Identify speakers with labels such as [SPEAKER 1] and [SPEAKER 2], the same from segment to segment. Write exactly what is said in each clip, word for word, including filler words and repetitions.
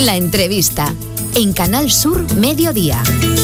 [SPEAKER 1] La entrevista en Canal Sur Mediodía.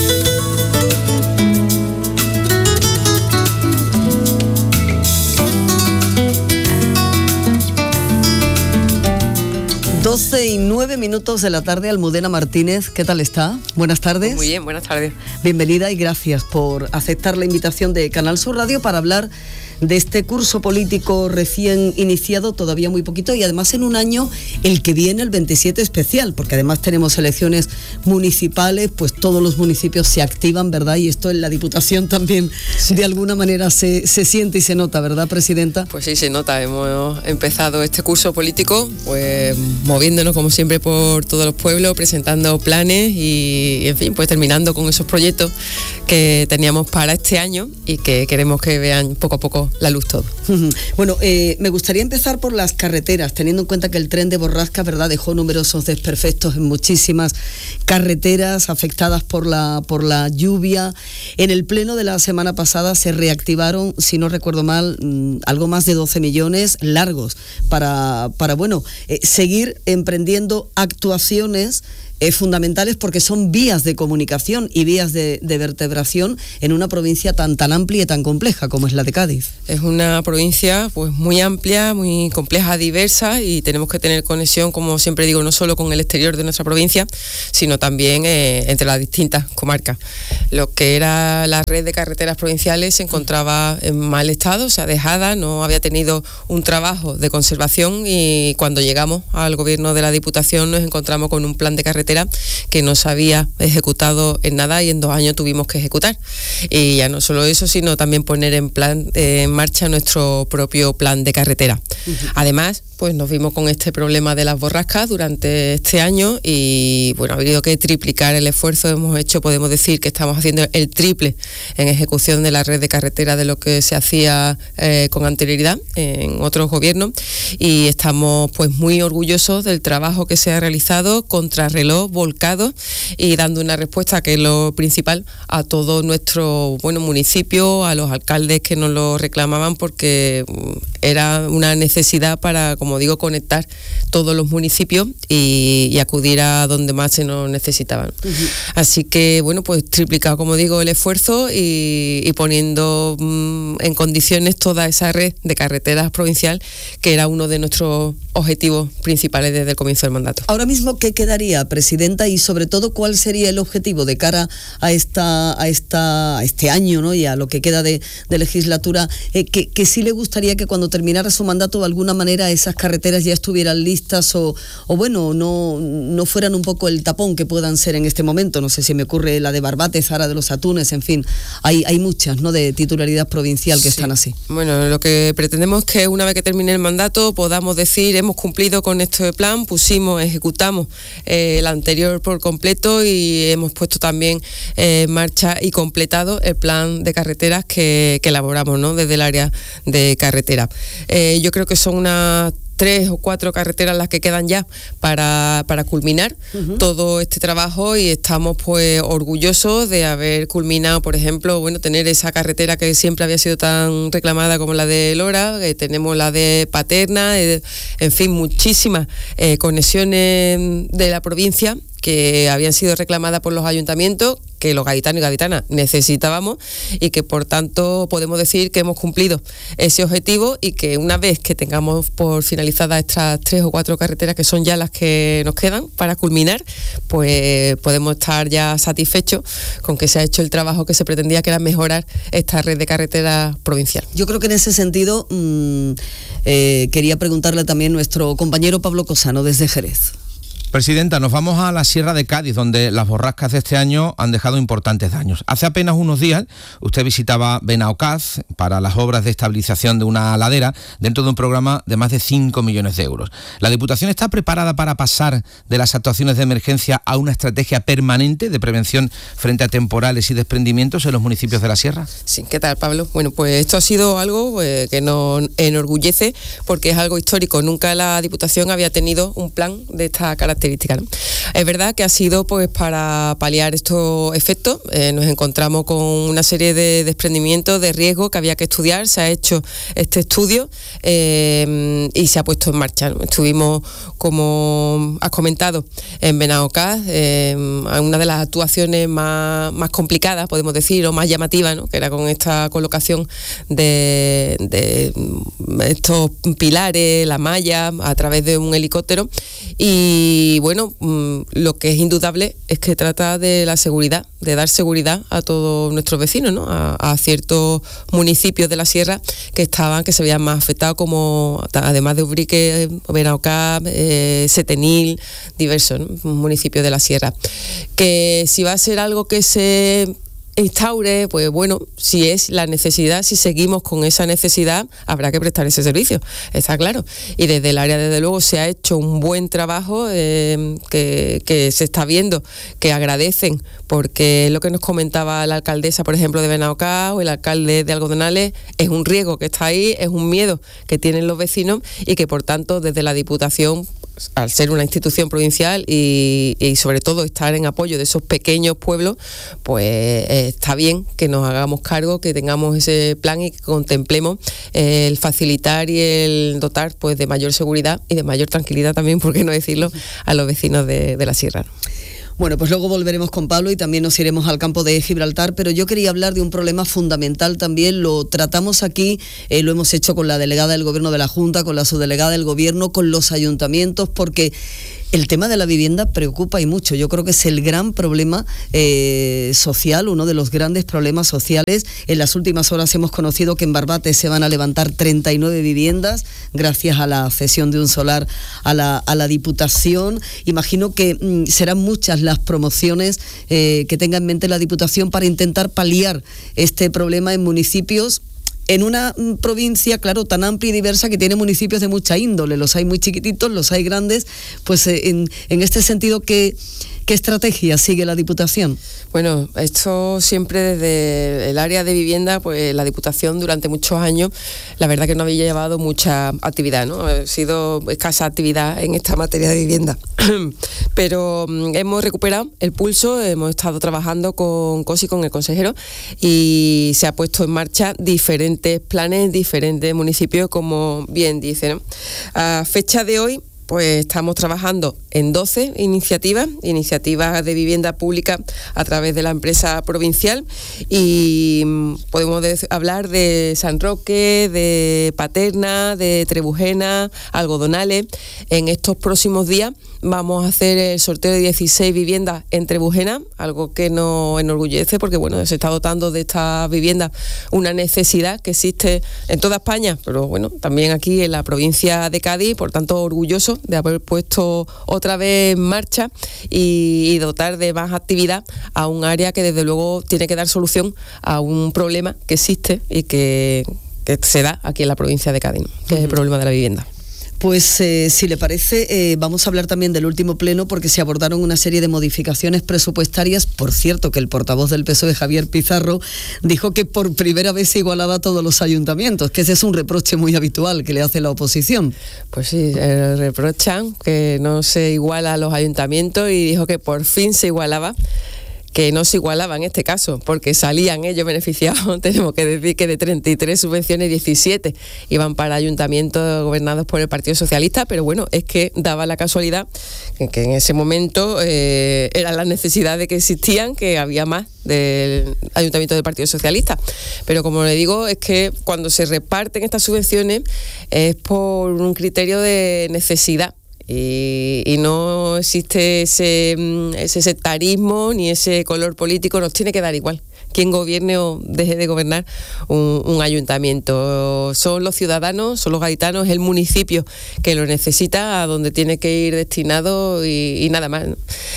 [SPEAKER 2] doce y nueve minutos de la tarde, Almudena Martínez, ¿qué tal está? Buenas tardes.
[SPEAKER 3] Muy bien, buenas tardes.
[SPEAKER 2] Bienvenida y gracias por aceptar la invitación de Canal Sur Radio para hablar de este curso político recién iniciado, todavía muy poquito, y además en un año el que viene, el veintisiete especial, porque además tenemos elecciones municipales, pues todos los municipios se activan, ¿verdad? Y esto en la Diputación también, sí, de alguna manera se, se siente y se nota, ¿verdad, Presidenta?
[SPEAKER 3] Pues sí, se nota. Hemos empezado este curso político, pues moviéndonos como siempre por todos los pueblos, presentando planes y, en fin, pues terminando con esos proyectos que teníamos para este año y que queremos que vean poco a poco la luz todo.
[SPEAKER 2] Bueno, eh, me gustaría empezar por las carreteras, teniendo en cuenta que el tren de Borrasca, ¿verdad?, dejó numerosos desperfectos en muchísimas carreteras afectadas por la, por la lluvia. En el pleno de la semana pasada se reactivaron, si no recuerdo mal, mmm, algo más de doce millones largos para, para bueno, eh, seguir emprendiendo actuaciones Eh, fundamentales, porque son vías de comunicación y vías de, de vertebración en una provincia tan tan amplia y tan compleja como es la de Cádiz.
[SPEAKER 3] Es una provincia pues muy amplia, muy compleja, diversa, y tenemos que tener conexión, como siempre digo, no solo con el exterior de nuestra provincia, sino también eh, entre las distintas comarcas. Lo que era la red de carreteras provinciales se encontraba en mal estado, o sea, dejada, no había tenido un trabajo de conservación, y cuando llegamos al gobierno de la Diputación nos encontramos con un plan de carretera que no se había ejecutado en nada, y en dos años tuvimos que ejecutar. Y ya no solo eso, sino también poner en plan eh, en marcha nuestro propio plan de carretera. Uh-huh. Además, pues nos vimos con este problema de las borrascas durante este año y bueno, ha habido que triplicar el esfuerzo. Hemos hecho, podemos decir que estamos haciendo el triple en ejecución de la red de carretera de lo que se hacía eh, con anterioridad en otros gobiernos, y estamos pues muy orgullosos del trabajo que se ha realizado contrarreloj, volcado, y dando una respuesta, que es lo principal, a todo nuestro bueno municipio, a los alcaldes que nos lo reclamaban, porque era una necesidad para, como digo, conectar todos los municipios y, y acudir a donde más se nos necesitaban. Uh-huh. Así que, bueno, pues triplicado, como digo, el esfuerzo y, y poniendo mmm, en condiciones toda esa red de carreteras provincial, que era uno de nuestros objetivos principales desde el comienzo del mandato.
[SPEAKER 2] Ahora mismo, ¿qué quedaría, Presidenta? Y sobre todo, ¿cuál sería el objetivo de cara a esta a esta a este año, ¿no?, y a lo que queda de, de legislatura, eh, que, que sí le gustaría que cuando terminara su mandato, de alguna manera, esas carreteras ya estuvieran listas o, o bueno, no, no fueran un poco el tapón que puedan ser en este momento? No sé, si me ocurre la de Barbate, Zara de los Atunes, en fin, hay, hay muchas, ¿no?, de titularidad provincial que sí están así.
[SPEAKER 3] Bueno, lo que pretendemos es que una vez que termine el mandato podamos decir, hemos cumplido con este plan, pusimos, ejecutamos eh, el anterior por completo, y hemos puesto también eh, en marcha y completado el plan de carreteras que, que elaboramos, ¿no?, desde el área de carretera. Eh, yo creo que son unas tres o cuatro carreteras las que quedan ya para, para culminar uh-huh. todo este trabajo, y estamos pues orgullosos de haber culminado, por ejemplo, bueno, tener esa carretera que siempre había sido tan reclamada como la de Lora, que tenemos la de Paterna, eh, en fin, muchísimas eh, conexiones de la provincia que habían sido reclamadas por los ayuntamientos, que los gaditanos y gaditanas necesitábamos, y que por tanto podemos decir que hemos cumplido ese objetivo, y que una vez que tengamos por finalizadas estas tres o cuatro carreteras, que son ya las que nos quedan para culminar, pues podemos estar ya satisfechos con que se ha hecho el trabajo que se pretendía, que era mejorar esta red de carreteras provincial.
[SPEAKER 2] Yo creo que en ese sentido mmm, eh, quería preguntarle también a nuestro compañero Pablo Cosano desde Jerez.
[SPEAKER 4] Presidenta, nos vamos a la Sierra de Cádiz, donde las borrascas de este año han dejado importantes daños. Hace apenas unos días usted visitaba Benaocaz para las obras de estabilización de una ladera dentro de un programa de más de cinco millones de euros. ¿La Diputación está preparada para pasar de las actuaciones de emergencia a una estrategia permanente de prevención frente a temporales y desprendimientos en los municipios de la Sierra?
[SPEAKER 3] Sí, ¿qué tal, Pablo? Bueno, pues esto ha sido algo eh, que nos enorgullece, porque es algo histórico. Nunca la Diputación había tenido un plan de esta característica, ¿no? Es verdad que ha sido pues para paliar estos efectos. Eh, nos encontramos con una serie de desprendimientos, de riesgos que había que estudiar. Se ha hecho este estudio eh, y se ha puesto en marcha, ¿no? Estuvimos, como has comentado, en Benaocaz, eh, una de las actuaciones más, más complicadas, podemos decir, o más llamativas, ¿no? Que era con esta colocación de, de estos pilares, la malla, a través de un helicóptero. Y bueno, lo que es indudable es que trata de la seguridad, de dar seguridad a todos nuestros vecinos, ¿no? A, a ciertos municipios de la sierra que estaban, que se veían más afectados, como además de Ubrique, Benaocaz, eh, Setenil, diversos, ¿no? Municipios de la sierra. Que si va a ser algo que se instaure, pues bueno, si es la necesidad, si seguimos con esa necesidad, habrá que prestar ese servicio, está claro. Y desde el área, desde luego, se ha hecho un buen trabajo eh, que, que se está viendo, que agradecen, porque es lo que nos comentaba la alcaldesa, por ejemplo, de Benaocaz, o el alcalde de Algodonales, es un riesgo que está ahí, es un miedo que tienen los vecinos y que, por tanto, desde la Diputación, al ser una institución provincial y, y sobre todo estar en apoyo de esos pequeños pueblos, pues eh, está bien que nos hagamos cargo, que tengamos ese plan y que contemplemos eh, el facilitar y el dotar pues de mayor seguridad y de mayor tranquilidad también, por qué no decirlo, a los vecinos de, de la sierra.
[SPEAKER 2] Bueno, pues luego volveremos con Pablo y también nos iremos al campo de Gibraltar, pero yo quería hablar de un problema fundamental también. Lo tratamos aquí, eh, lo hemos hecho con la delegada del Gobierno de la Junta, con la subdelegada del Gobierno, con los ayuntamientos, porque el tema de la vivienda preocupa y mucho. Yo creo que es el gran problema eh, social, uno de los grandes problemas sociales. En las últimas horas hemos conocido que en Barbate se van a levantar treinta y nueve viviendas gracias a la cesión de un solar a la, a la Diputación. Imagino que mm, serán muchas las promociones eh, que tenga en mente la Diputación para intentar paliar este problema en municipios, en una provincia, claro, tan amplia y diversa, que tiene municipios de mucha índole. Los hay muy chiquititos, los hay grandes. Pues en, en este sentido, ¿qué, ¿qué estrategia sigue la Diputación?
[SPEAKER 3] Bueno, esto siempre desde el área de vivienda, pues la Diputación durante muchos años, la verdad que no había llevado mucha actividad, ¿no? Ha sido escasa actividad en esta materia de vivienda. Pero um, hemos recuperado el pulso, hemos estado trabajando con COSI, con el consejero, y se ha puesto en marcha diferentes planes en diferentes municipios, como bien dice, ¿no? A fecha de hoy, pues estamos trabajando en doce iniciativas, iniciativas de vivienda pública a través de la empresa provincial, y podemos de- hablar de San Roque, de Paterna, de Trebujena, Algodonales. En estos próximos días vamos a hacer el sorteo de dieciséis viviendas en Trebujena, algo que nos enorgullece porque bueno, se está dotando de estas viviendas una necesidad que existe en toda España, pero bueno, también aquí en la provincia de Cádiz, por tanto orgulloso de haber puesto otra vez en marcha y, y dotar de más actividad a un área que desde luego tiene que dar solución a un problema que existe y que, que se da aquí en la provincia de Cádiz, ¿no? Que es el problema de la vivienda.
[SPEAKER 2] Pues eh, si le parece, eh, vamos a hablar también del último pleno, porque se abordaron una serie de modificaciones presupuestarias. Por cierto, que el portavoz del P S O E, Javier Pizarro, dijo que por primera vez se igualaba a todos los ayuntamientos, que ese es un reproche muy habitual que le hace la oposición.
[SPEAKER 3] Pues sí, eh, reprochan que no se iguala a los ayuntamientos, y dijo que por fin se igualaba, que no se igualaba en este caso, porque salían ellos beneficiados. Tenemos que decir que de treinta y tres subvenciones, diecisiete iban para ayuntamientos gobernados por el Partido Socialista, pero bueno, es que daba la casualidad que, que en ese momento eh, eran las necesidades que existían, que había más del ayuntamiento del Partido Socialista. Pero como le digo, es que cuando se reparten estas subvenciones es por un criterio de necesidad. Y, y no existe ese, ese sectarismo ni ese color político, nos tiene que dar igual quien gobierne o deje de gobernar un, un ayuntamiento. Son los ciudadanos, son los gaditanos, el municipio que lo necesita, a donde tiene que ir destinado y, y nada más, ¿no?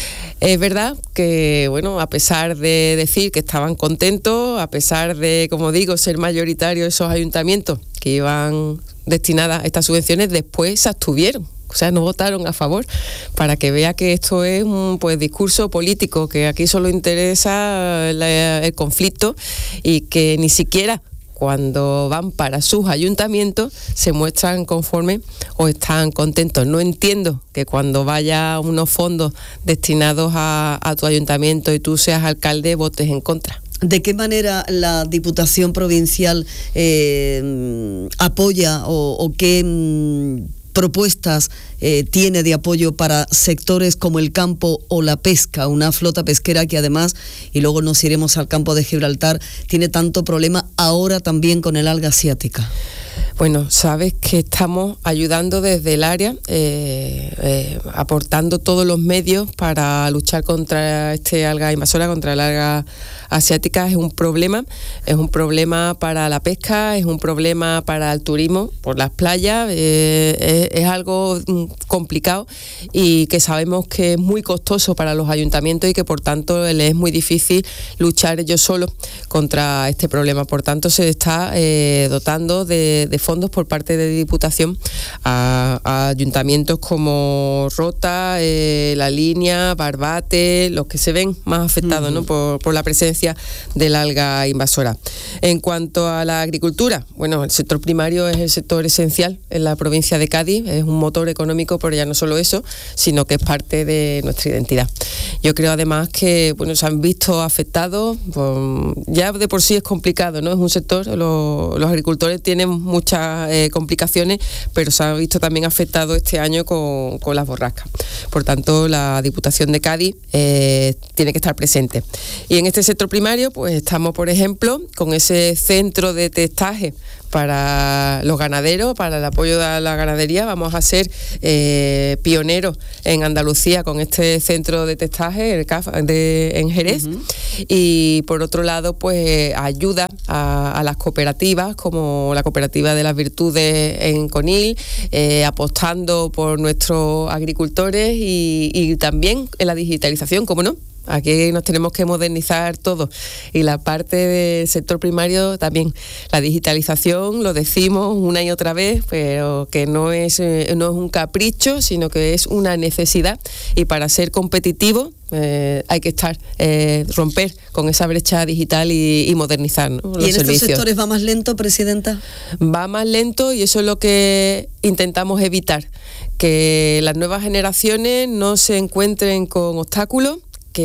[SPEAKER 3] Es verdad que, bueno, a pesar de decir que estaban contentos, a pesar de, como digo, ser mayoritarios esos ayuntamientos que iban destinadas a estas subvenciones, después se abstuvieron. O sea, no votaron a favor, para que vea que esto es un pues discurso político, que aquí solo interesa la, el conflicto, y que ni siquiera cuando van para sus ayuntamientos se muestran conformes o están contentos. No entiendo que cuando vaya unos fondos destinados a, a tu ayuntamiento y tú seas alcalde votes en contra.
[SPEAKER 2] ¿De qué manera la Diputación Provincial eh, apoya o, o qué mm, propuestas eh, tiene de apoyo para sectores como el campo o la pesca, una flota pesquera que además, y luego nos iremos al campo de Gibraltar, tiene tanto problema ahora también con el alga asiática?
[SPEAKER 3] Bueno, sabes que estamos ayudando desde el área, eh, eh, aportando todos los medios para luchar contra este alga invasora, contra el alga asiática. Es un problema, es un problema para la pesca, es un problema para el turismo por las playas, eh, es, es algo complicado y que sabemos que es muy costoso para los ayuntamientos y que por tanto les es muy difícil luchar ellos solos contra este problema. Por tanto, se está eh, dotando de, de fondos por parte de Diputación a, a ayuntamientos como Rota, eh, La Línea, Barbate, los que se ven más afectados, uh-huh. ¿no? por, por la presencia del alga invasora. En cuanto a la agricultura, bueno, el sector primario es el sector esencial en la provincia de Cádiz, es un motor económico, pero ya no solo eso, sino que es parte de nuestra identidad. Yo creo además que bueno, se han visto afectados, por, ya de por sí es complicado, ¿no? Es un sector, lo, los agricultores tienen muchas eh, complicaciones, pero se han visto también afectados este año con, con las borrascas. Por tanto, la Diputación de Cádiz eh, tiene que estar presente. Y en este sector primario, pues estamos, por ejemplo, con ese centro de testaje para los ganaderos, para el apoyo de la ganadería. Vamos a ser eh, pioneros en Andalucía con este centro de testaje, el C A F de, en Jerez. Uh-huh. Y por otro lado, pues ayuda a, a las cooperativas, como la Cooperativa de las Virtudes en Conil, eh, apostando por nuestros agricultores y, y también en la digitalización, ¿cómo no? Aquí nos tenemos que modernizar todo y la parte del sector primario también. La digitalización, lo decimos una y otra vez, pero que no es, eh, no es un capricho, sino que es una necesidad y para ser competitivo eh, hay que estar, eh, romper con esa brecha digital y, y modernizar, ¿no? Los
[SPEAKER 2] ¿Y en
[SPEAKER 3] servicios.
[SPEAKER 2] estos sectores va más lento, Presidenta?
[SPEAKER 3] Va más lento y eso es lo que intentamos evitar, que las nuevas generaciones no se encuentren con obstáculos,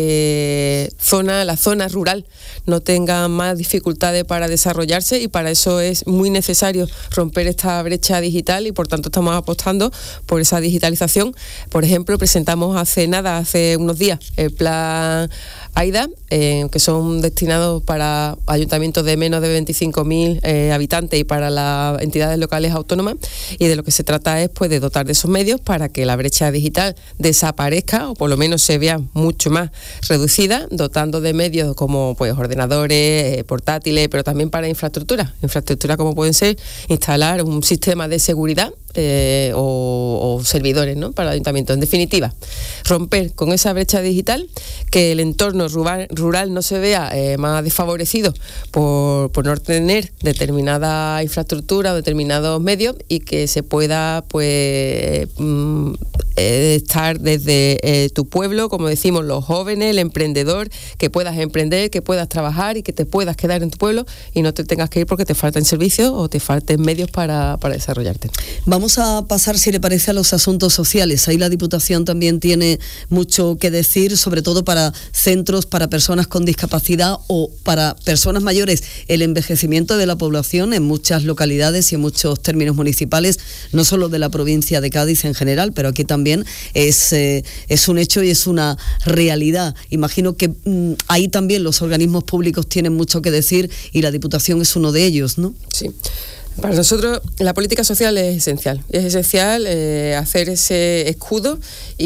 [SPEAKER 3] que zona, la zona rural no tenga más dificultades para desarrollarse y para eso es muy necesario romper esta brecha digital y por tanto estamos apostando por esa digitalización. Por ejemplo, presentamos hace nada, hace unos días, el plan AIDA, eh, que son destinados para ayuntamientos de menos de veinticinco mil eh, habitantes y para las entidades locales autónomas, y de lo que se trata es pues de dotar de esos medios para que la brecha digital desaparezca o por lo menos se vea mucho más reducida, dotando de medios como pues ordenadores, eh, portátiles, pero también para infraestructura, infraestructura como pueden ser instalar un sistema de seguridad eh, o, o servidores, ¿no? Para el ayuntamiento. En definitiva, romper con esa brecha digital, que el entorno rural, rural no se vea eh, más desfavorecido por, por no tener determinada infraestructura o determinados medios y que se pueda pues mm, eh, estar desde eh, tu pueblo, como decimos los jóvenes, el emprendedor, que puedas emprender, que puedas trabajar y que te puedas quedar en tu pueblo y no te tengas que ir porque te faltan servicios o te falten medios para, para desarrollarte.
[SPEAKER 2] Vamos a pasar, si le parece, a los asuntos sociales. Ahí la Diputación también tiene mucho que decir, sobre todo para centros para personas con discapacidad o para personas mayores. El envejecimiento de la población en muchas localidades y en muchos términos municipales, no solo de la provincia de Cádiz en general, pero aquí también es, eh, es un hecho y es una realidad. Imagino que mmm, ahí también los organismos públicos tienen mucho que decir y la Diputación es uno de ellos, ¿no?
[SPEAKER 3] Sí. Para nosotros la política social es esencial. Es esencial eh, hacer ese escudo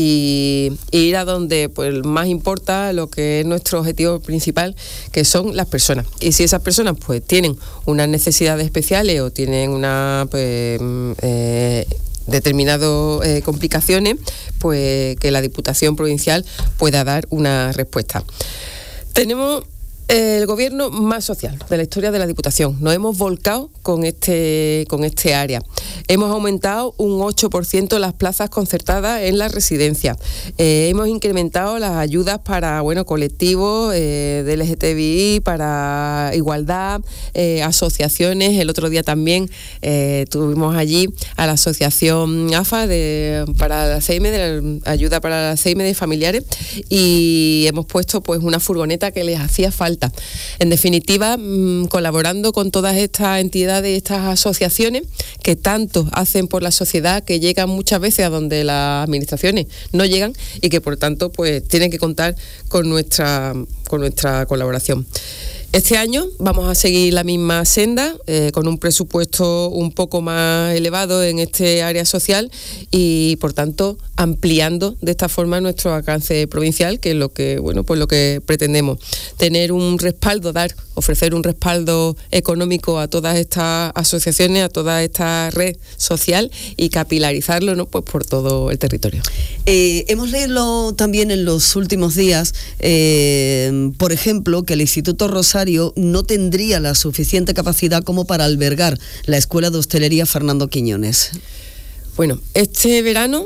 [SPEAKER 3] y, y ir a donde pues más importa lo que es nuestro objetivo principal, que son las personas. Y si esas personas pues tienen unas necesidades especiales o tienen una pues eh, determinadas eh, complicaciones, pues que la Diputación Provincial pueda dar una respuesta. Tenemos El gobierno más social de la historia de la Diputación. Nos hemos volcado con este, con este área. Hemos aumentado un ocho por ciento las plazas concertadas en las residencias. Eh, hemos incrementado las ayudas para bueno, colectivos eh, de L G T B I, para igualdad, eh, asociaciones. El otro día también eh, tuvimos allí a la asociación A F A de, para la C I M, de la ayuda para la C I M de familiares, y hemos puesto pues una furgoneta que les hacía falta. En definitiva, mmm, colaborando con todas estas entidades, estas asociaciones que tanto hacen por la sociedad, que llegan muchas veces a donde las administraciones no llegan y que por tanto pues tienen que contar con nuestra, con nuestra colaboración. Este año vamos a seguir la misma senda, eh, con un presupuesto un poco más elevado en este área social y, por tanto, ampliando de esta forma nuestro alcance provincial, que es lo que, bueno, pues lo que pretendemos. Tener un respaldo, dar, ofrecer un respaldo económico a todas estas asociaciones, a toda esta red social y capilarizarlo, ¿no? Pues por todo el territorio.
[SPEAKER 2] Eh, hemos leído también en los últimos días, eh, por ejemplo, que el Instituto Rosario no tendría la suficiente capacidad como para albergar la Escuela de Hostelería Fernando Quiñones.
[SPEAKER 3] Bueno, este verano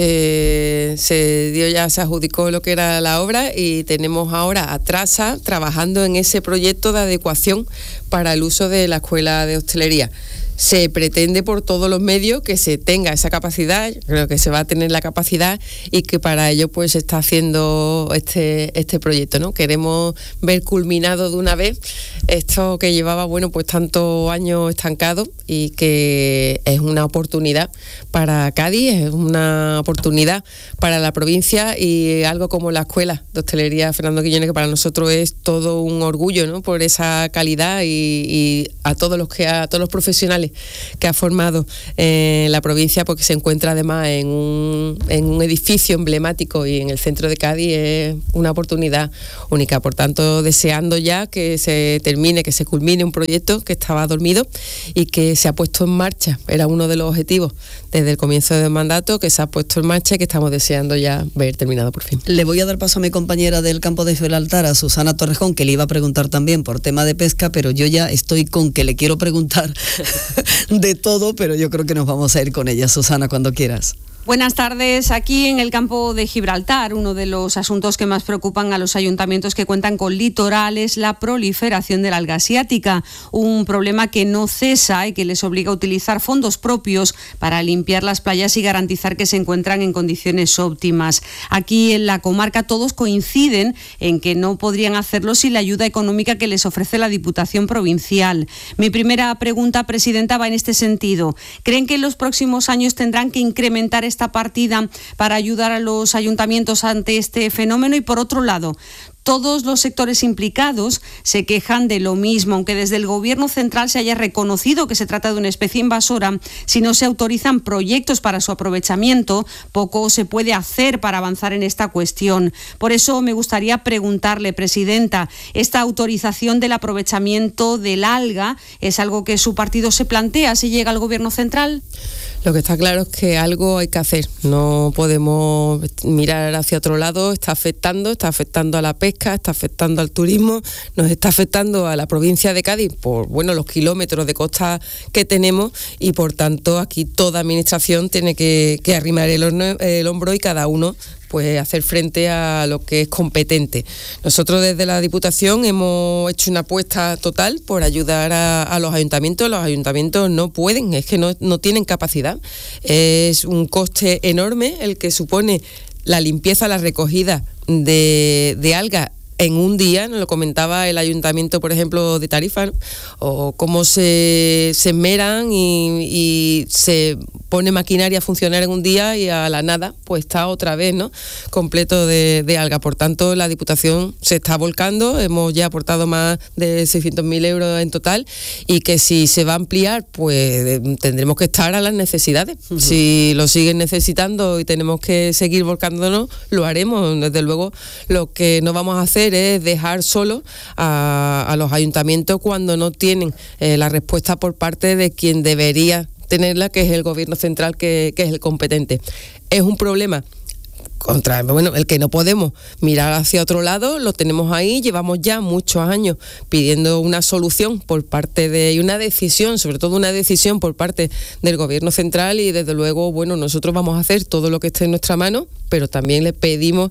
[SPEAKER 3] se, se dio ya, se adjudicó lo que era la obra y tenemos ahora a Trasa trabajando en ese proyecto de adecuación para el uso de la Escuela de Hostelería. Se pretende por todos los medios que se tenga esa capacidad, creo que se va a tener la capacidad y que para ello pues se está haciendo este, este proyecto, ¿no? Queremos ver culminado de una vez esto que llevaba, bueno, pues tantos años estancado y que es una oportunidad para Cádiz, es una oportunidad para la provincia y algo como la Escuela de Hostelería Fernando Quiñones, que para nosotros es todo un orgullo, ¿no? Por esa calidad y, y a todos los que a todos los profesionales que ha formado eh, la provincia, porque se encuentra además en un, en un edificio emblemático y en el centro de Cádiz, es una oportunidad única. Por tanto, deseando ya que se termine, que se culmine un proyecto que estaba dormido y que se ha puesto en marcha. Era uno de los objetivos desde el comienzo del mandato, que se ha puesto en marcha y que estamos deseando ya ver terminado por fin.
[SPEAKER 2] Le voy a dar paso a mi compañera del campo de Gibraltar, a Susana Torrejón, que le iba a preguntar también por tema de pesca, pero yo ya estoy con que le quiero preguntar de todo, pero yo creo que nos vamos a ir con ella. Susana, cuando quieras.
[SPEAKER 5] Buenas tardes. Aquí en el campo de Gibraltar, uno de los asuntos que más preocupan a los ayuntamientos que cuentan con litoral es la proliferación del alga asiática, un problema que no cesa y que les obliga a utilizar fondos propios para limpiar las playas y garantizar que se encuentran en condiciones óptimas. Aquí en la comarca todos coinciden en que no podrían hacerlo sin la ayuda económica que les ofrece la Diputación Provincial. Mi primera pregunta, Presidenta, va en este sentido. ¿Creen que en los próximos años tendrán que incrementar esta partida para ayudar a los ayuntamientos ante este fenómeno? Y por otro lado, todos los sectores implicados se quejan de lo mismo, aunque desde el Gobierno central se haya reconocido que se trata de una especie invasora. Si no se autorizan proyectos para su aprovechamiento, poco se puede hacer para avanzar en esta cuestión. Por eso me gustaría preguntarle, Presidenta, ¿esta autorización del aprovechamiento del alga es algo que su partido se plantea si llega al Gobierno central?
[SPEAKER 3] Lo que está claro es que algo hay que hacer. No podemos mirar hacia otro lado. Está afectando, está afectando a la pesca, está afectando al turismo, nos está afectando a la provincia de Cádiz por bueno los kilómetros de costa que tenemos y por tanto aquí toda administración tiene que, que arrimar el, horno, el hombro y cada uno pues hacer frente a lo que es competente. Nosotros desde la Diputación hemos hecho una apuesta total por ayudar a, a los ayuntamientos. Los ayuntamientos no pueden, es que no, no tienen capacidad. Es un coste enorme el que supone la limpieza, la recogida de, de algas en un día. Nos lo comentaba el ayuntamiento, por ejemplo, de Tarifa, ¿no? O cómo se, se esmeran y, y se pone maquinaria a funcionar en un día y a la nada pues está otra vez, ¿no?, completo de, de algas. Por tanto, la Diputación se está volcando, hemos ya aportado más de seiscientos mil euros en total y que si se va a ampliar pues tendremos que estar a las necesidades. Uh-huh. Si lo siguen necesitando y tenemos que seguir volcándonos, lo haremos. Desde luego, lo que no vamos a hacer es dejar solo a, a los ayuntamientos cuando no tienen eh, la respuesta por parte de quien debería tenerla, que es el Gobierno central, que, que es el competente. Es un problema contra, bueno, el que no podemos mirar hacia otro lado, lo tenemos ahí, llevamos ya muchos años pidiendo una solución por parte de, y una decisión, sobre todo una decisión por parte del Gobierno central, y desde luego, bueno, nosotros vamos a hacer todo lo que esté en nuestra mano, pero también le pedimos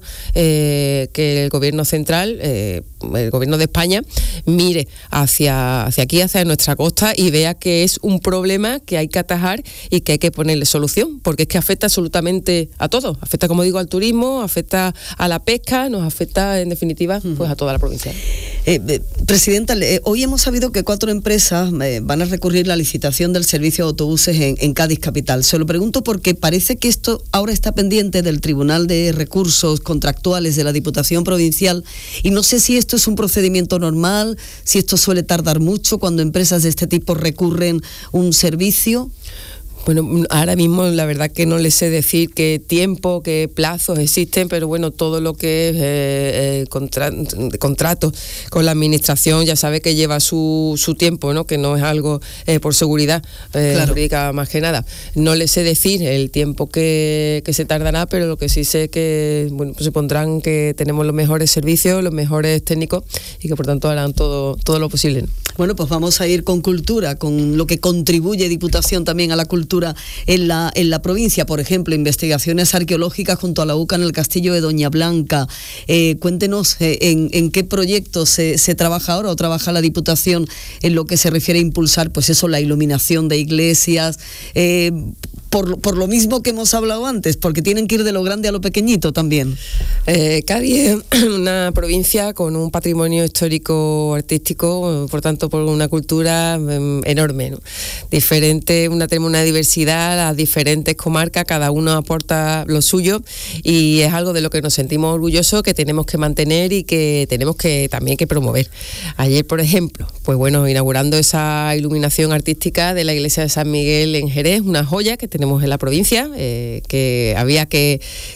[SPEAKER 3] eh, que el Gobierno central, eh, el Gobierno de España, mire hacia, hacia aquí, hacia nuestra costa, y vea que es un problema que hay que atajar y que hay que ponerle solución, porque es que afecta absolutamente a todo, afecta, como digo, al turismo, afecta a la pesca, nos afecta en definitiva pues a toda la provincia.
[SPEAKER 2] Eh, eh, Presidenta, eh, hoy hemos sabido que cuatro empresas eh, van a recurrir la licitación del servicio de autobuses en, en Cádiz capital. Se lo pregunto porque parece que esto ahora está pendiente del Tribunal de Recursos Contractuales de la Diputación Provincial, y no sé si esto es un procedimiento normal, si esto suele tardar mucho cuando empresas de este tipo recurren un servicio.
[SPEAKER 3] Bueno, ahora mismo la verdad que no les sé decir qué tiempo, qué plazos existen, pero bueno, todo lo que es eh, contra, contrato con la administración ya sabe que lleva su, su tiempo, ¿no? Que no es algo eh, por seguridad eh,
[SPEAKER 2] claro.
[SPEAKER 3] jurídica más que nada. No les sé decir el tiempo que, que se tardará, pero lo que sí sé que bueno, pues se pondrán que tenemos los mejores servicios, los mejores técnicos, y que por tanto harán todo, todo lo posible, ¿no?
[SPEAKER 2] Bueno, pues vamos a ir con cultura, con lo que contribuye Diputación también a la cultura en la, en la provincia. Por ejemplo, investigaciones arqueológicas junto a la U C A en el castillo de Doña Blanca. Eh, cuéntenos eh, en, en qué proyectos se, se trabaja ahora o trabaja la Diputación en lo que se refiere a impulsar, pues eso, la iluminación de iglesias, eh, por, por lo mismo que hemos hablado antes, porque tienen que ir de lo grande a lo pequeñito también.
[SPEAKER 3] Eh, Cádiz es una provincia con un patrimonio histórico artístico, por tanto por una cultura um, enorme, ¿no? Diferente, una, tenemos una diversidad, las diferentes comarcas, cada uno aporta lo suyo, y es algo de lo que nos sentimos orgullosos, que tenemos que mantener y que tenemos que también que promover. Ayer, por ejemplo, pues bueno, inaugurando esa iluminación artística de la iglesia de San Miguel en Jerez, una joya que tenemos en la provincia, eh, que había que,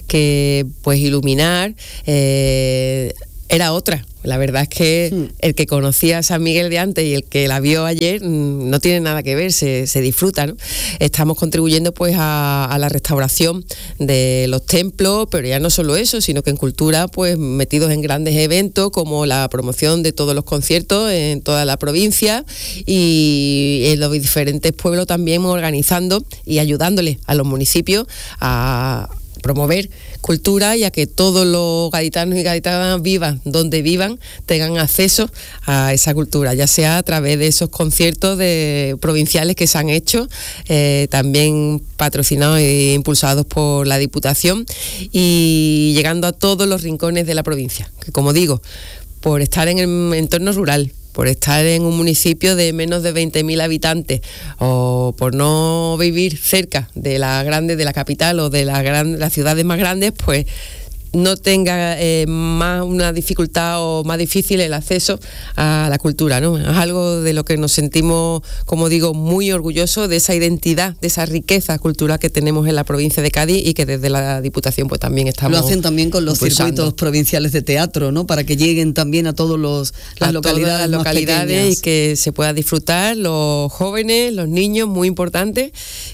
[SPEAKER 3] que pues iluminar, eh, era otra. La verdad es que sí. El que conocía a San Miguel de antes y el que la vio ayer mmm, no tiene nada que ver, se, se disfruta, ¿no? Estamos contribuyendo pues a, a la restauración de los templos, pero ya no solo eso, sino que en cultura pues metidos en grandes eventos como la promoción de todos los conciertos en toda la provincia, y en los diferentes pueblos también organizando y ayudándole a los municipios a promover cultura, y a que todos los gaditanos y gaditanas vivan donde vivan, tengan acceso a esa cultura, ya sea a través de esos conciertos de provinciales que se han hecho, eh, también patrocinados e impulsados por la Diputación, y llegando a todos los rincones de la provincia, que como digo, por estar en el entorno rural, por estar en un municipio de menos de veinte mil habitantes, o por no vivir cerca de la grande, de la capital o de la gran, las ciudades más grandes, pues no tenga eh, más una dificultad o más difícil el acceso a la cultura, ¿no? Es algo de lo que nos sentimos, como digo, muy orgullosos, de esa identidad, de esa riqueza cultural que tenemos en la provincia de Cádiz, y que desde la Diputación pues también estamos
[SPEAKER 2] Lo hacen también con los
[SPEAKER 3] impulsando.
[SPEAKER 2] circuitos provinciales de teatro, ¿no? Para que lleguen también a todos los las
[SPEAKER 3] a
[SPEAKER 2] localidades,
[SPEAKER 3] todas las
[SPEAKER 2] más
[SPEAKER 3] localidades
[SPEAKER 2] pequeñas.
[SPEAKER 3] Y que se pueda disfrutar los jóvenes, los niños, muy importante,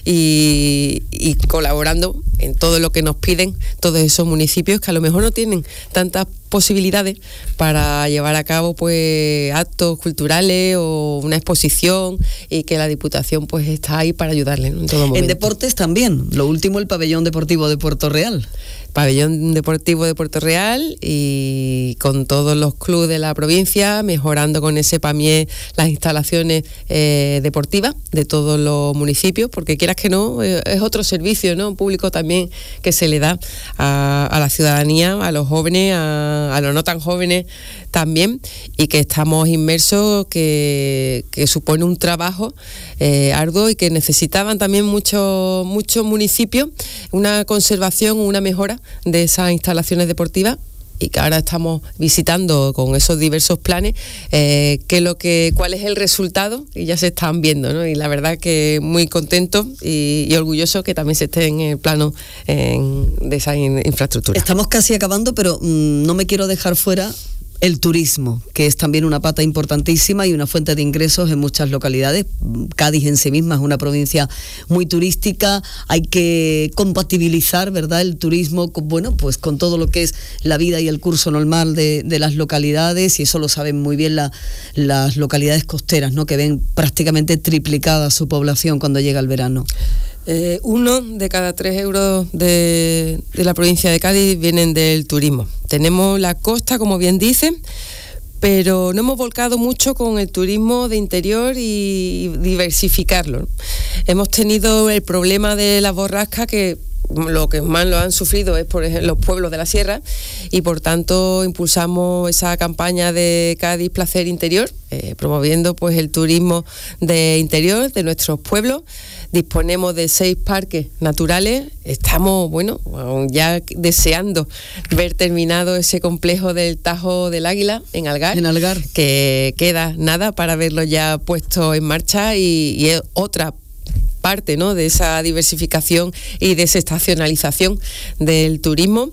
[SPEAKER 3] y, y colaborando en todo lo que nos piden todos esos municipios que a lo mejor no tienen tantas posibilidades para llevar a cabo pues actos culturales o una exposición, y que la Diputación pues está ahí para ayudarles, ¿no? En todo momento.
[SPEAKER 2] En deportes también, lo último, el pabellón deportivo de Puerto Real.
[SPEAKER 3] Pabellón Deportivo de Puerto Real, y con todos los clubes de la provincia, mejorando con ese PAMIE las instalaciones eh, deportivas de todos los municipios, porque quieras que no, eh, es otro servicio, ¿no? Público también que se le da a, a la ciudadanía, a los jóvenes, a, a los no tan jóvenes también, y que estamos inmersos, que, que supone un trabajo eh, arduo, y que necesitaban también muchos muchos municipios una conservación, una mejora de esas instalaciones deportivas, y que ahora estamos visitando con esos diversos planes eh, qué lo que, cuál es el resultado, y ya se están viendo, ¿no? Y la verdad que muy contentos y, y orgullosos que también se esté en el plano en, de esa in, infraestructura.
[SPEAKER 2] Estamos casi acabando, pero mmm, no me quiero dejar fuera el turismo, que es también una pata importantísima y una fuente de ingresos en muchas localidades. Cádiz en sí misma es una provincia muy turística, hay que compatibilizar, ¿verdad?, el turismo con, bueno, pues con todo lo que es la vida y el curso normal de, de las localidades, y eso lo saben muy bien la, las localidades costeras, ¿no?, que ven prácticamente triplicada su población cuando llega el verano.
[SPEAKER 3] Eh, uno de cada tres euros de, de la provincia de Cádiz vienen del turismo. Tenemos la costa, como bien dicen, pero no hemos volcado mucho con el turismo de interior y diversificarlo, ¿no? Hemos tenido el problema de las borrascas, que lo que más lo han sufrido es, por ejemplo, los pueblos de la sierra, y por tanto impulsamos esa campaña de Cádiz Placer Interior, eh, promoviendo pues el turismo de interior de nuestros pueblos. Disponemos de seis parques naturales. Estamos, bueno, ya deseando ver terminado ese complejo del Tajo del Águila en Algar,
[SPEAKER 2] en Algar.
[SPEAKER 3] que queda nada para verlo ya puesto en marcha, y, y es otra parte, ¿no?, de esa diversificación y desestacionalización del turismo.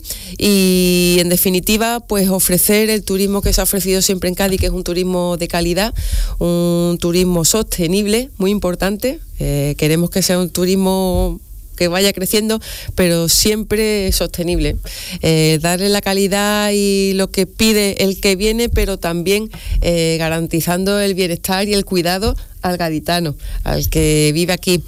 [SPEAKER 3] Y en definitiva, pues ofrecer el turismo que se ha ofrecido siempre en Cádiz, que es un turismo de calidad, un turismo sostenible, muy importante. Eh, queremos que sea un turismo que vaya creciendo, pero siempre sostenible. Eh, darle la calidad y lo que pide el que viene, pero también eh, garantizando el bienestar y el cuidado al gaditano, al que vive aquí,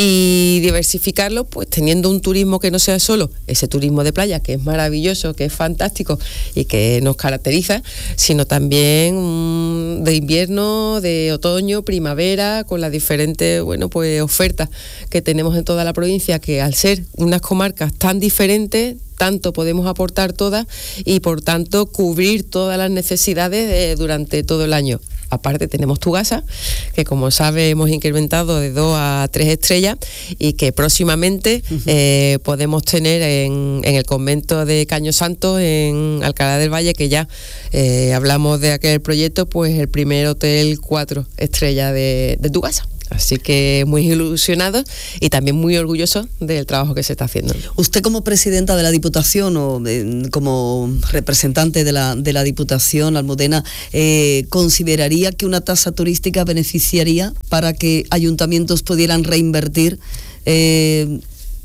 [SPEAKER 3] y diversificarlo, pues teniendo un turismo que no sea solo ese turismo de playa, que es maravilloso, que es fantástico y que nos caracteriza, sino también um, de invierno, de otoño, primavera, con las diferentes, bueno, pues ofertas que tenemos en toda la provincia, que al ser unas comarcas tan diferentes, tanto podemos aportar todas y por tanto cubrir todas las necesidades de, durante todo el año. Aparte tenemos Tugasa, que como sabe hemos incrementado de dos a tres estrellas, y que próximamente uh-huh. eh, podemos tener en, en el convento de Caño Santo, en Alcalá del Valle, que ya eh, hablamos de aquel proyecto, pues el primer hotel cuatro estrellas de, de Tugasa. Así que muy ilusionados y también muy orgullosos del trabajo que se está haciendo.
[SPEAKER 2] Usted, como presidenta de la Diputación o eh, como representante de la, de la Diputación Almudena, eh, ¿consideraría que una tasa turística beneficiaría para que ayuntamientos pudieran reinvertir? Eh,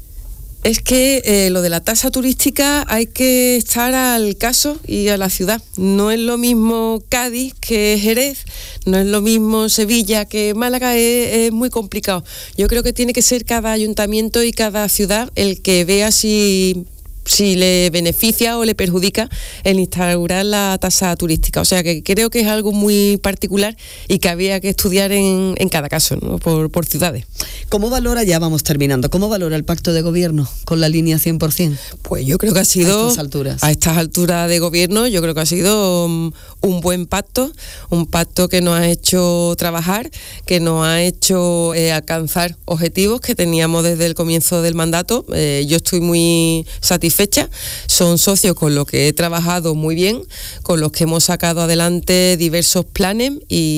[SPEAKER 3] Es que eh, lo de la tasa turística hay que estar al caso y a la ciudad. No es lo mismo Cádiz que Jerez, no es lo mismo Sevilla que Málaga, es, es muy complicado. Yo creo que tiene que ser cada ayuntamiento y cada ciudad el que vea si... si le beneficia o le perjudica el instaurar la tasa turística. O sea que creo que es algo muy particular y que había que estudiar en, en cada caso, ¿no?, por, por ciudades.
[SPEAKER 2] ¿Cómo valora, ya vamos terminando, cómo valora el pacto de gobierno con la línea cien por ciento?
[SPEAKER 3] Pues yo creo que ha sido...
[SPEAKER 2] A estas alturas.
[SPEAKER 3] A estas alturas de gobierno, yo creo que ha sido um, un buen pacto, un pacto que nos ha hecho trabajar, que nos ha hecho eh, alcanzar objetivos que teníamos desde el comienzo del mandato. Eh, yo estoy muy satisfecha. Fecha. Son socios con los que he trabajado muy bien, con los que hemos sacado adelante diversos planes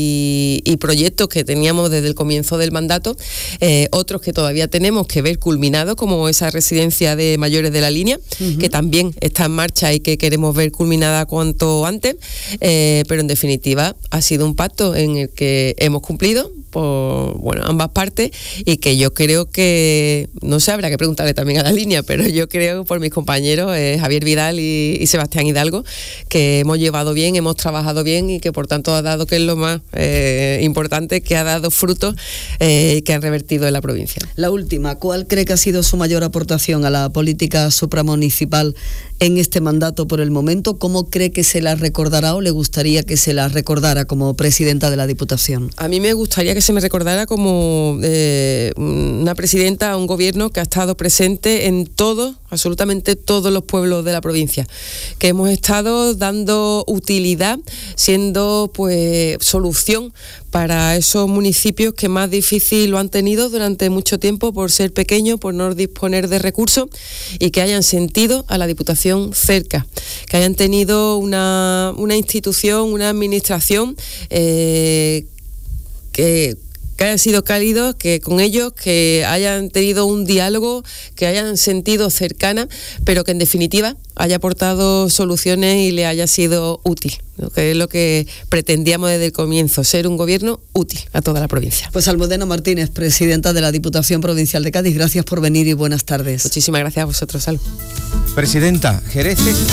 [SPEAKER 3] y, y proyectos que teníamos desde el comienzo del mandato, eh, otros que todavía tenemos que ver culminados, como esa residencia de mayores de la línea, uh-huh. que también está en marcha y que queremos ver culminada cuanto antes, eh, pero en definitiva ha sido un pacto en el que hemos cumplido por, bueno, ambas partes, y que yo creo que, no sé, habrá que preguntarle también a la línea, pero yo creo, por mis compañeros, eh, Javier Vidal y, y Sebastián Hidalgo, que hemos llevado bien, hemos trabajado bien, y que por tanto ha dado, que es lo más eh, importante, que ha dado frutos eh, que han revertido en la provincia.
[SPEAKER 2] La última, ¿cuál cree que ha sido su mayor aportación a la política supramunicipal en este mandato por el momento? ¿Cómo cree que se la recordará o le gustaría que se la recordara como presidenta de la Diputación?
[SPEAKER 3] A mí me gustaría que se me recordara como eh, una presidenta, un gobierno que ha estado presente en todos, absolutamente todos los pueblos de la provincia, que hemos estado dando utilidad, siendo pues solución para esos municipios que más difícil lo han tenido durante mucho tiempo por ser pequeños, por no disponer de recursos, y que hayan sentido a la Diputación cerca, que hayan tenido una, una institución, una administración eh, que que hayan sido cálidos, que con ellos, que hayan tenido un diálogo, que hayan sentido cercana, pero que en definitiva haya aportado soluciones y le haya sido útil, ¿no? Que es lo que pretendíamos desde el comienzo, ser un gobierno útil a toda la provincia.
[SPEAKER 2] Pues Almudena Martínez, presidenta de la Diputación Provincial de Cádiz, gracias por venir y buenas tardes.
[SPEAKER 3] Muchísimas gracias a vosotros, Salud.
[SPEAKER 4] Presidenta, Jerez